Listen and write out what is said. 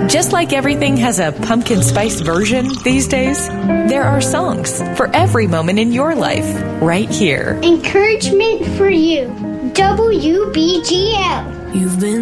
Just like everything has a pumpkin spice version these days, there are songs for every moment in your life right here. Encouragement for you. WBGL. You've been